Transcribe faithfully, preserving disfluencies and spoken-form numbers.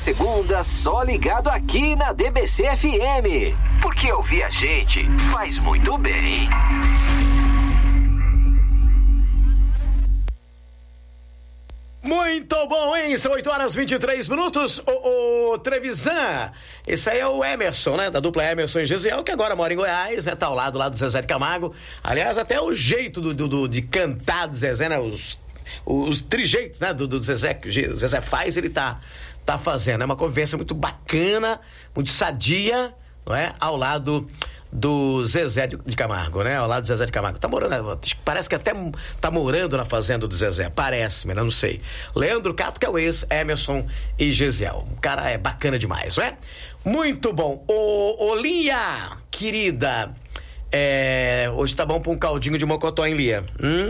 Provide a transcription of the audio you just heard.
segunda, só ligado aqui na D B C F M. Porque ouvir a gente faz muito bem. Muito bom, hein? São oito horas e vinte e três minutos. O, o Trevisan, esse aí é o Emerson, né? Da dupla Emerson e Gesiel, que agora mora em Goiás, né? Tá ao lado lá do Zezé de Camargo. Aliás, até o jeito do, do, do, de cantar do Zezé, né? Os, os trejeitos, né? Do, do Zezé, que o Zezé faz, ele tá, tá fazendo. É uma convivência muito bacana, muito sadia, não é? Ao lado do Zezé de, de Camargo, né? Ao lado do Zezé de Camargo. Tá morando, parece que até tá morando na fazenda do Zezé, parece-me, né? Não sei. Leandro Cato, que é o ex Emerson e Gesiel. O cara é bacana demais, não é? Muito bom. Ô, ô Lia, querida, é, hoje tá bom pra um caldinho de mocotó, hein, Lia? Hum?